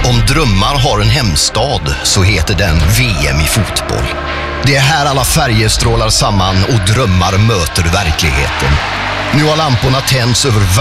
Om drömmar har en hemstad så heter den VM i fotboll. Det är här alla färger strålar samman och drömmar möter verkligheten. Nu har lamporna tänts över